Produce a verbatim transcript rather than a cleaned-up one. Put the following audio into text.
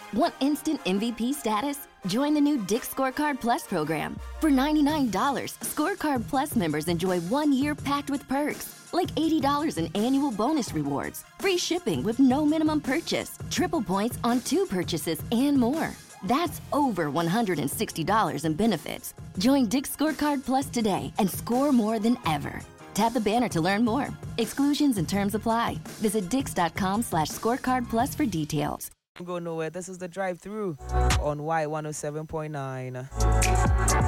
Want instant M V P status? Join the new Dick's Scorecard Plus program. For ninety-nine dollars, Scorecard Plus members enjoy one year packed with perks, like eighty dollars in annual bonus rewards, free shipping with no minimum purchase, triple points on two purchases, and more. That's over one hundred sixty dollars in benefits. Join Dick's Scorecard Plus today and score more than ever. Tap the banner to learn more. Exclusions and terms apply. Visit dix.com slash scorecard plus for details. Don't go nowhere. This is the drive-through on Y one oh seven point nine.